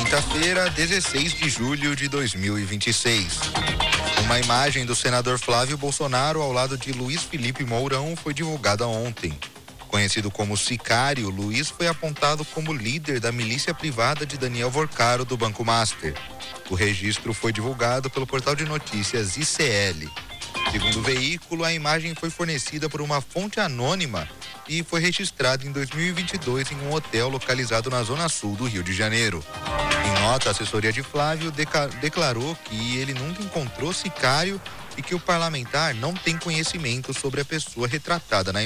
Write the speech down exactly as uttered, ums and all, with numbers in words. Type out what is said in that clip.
Quinta-feira, dezesseis de julho de dois mil e vinte e seis. Uma imagem do senador Flávio Bolsonaro ao lado de Luiz Felipe Mourão foi divulgada ontem. Conhecido como Sicário, Luiz foi apontado como líder da milícia privada de Daniel Vorcaro do Banco Master. O registro foi divulgado pelo portal de notícias I C L. Segundo o veículo, a imagem foi fornecida por uma fonte anônima e foi registrada em dois mil e vinte e dois em um hotel localizado na zona sul do Rio de Janeiro. Em nota, a assessoria de Flávio deca- declarou que ele nunca encontrou Sicário e que o parlamentar não tem conhecimento sobre a pessoa retratada na imagem.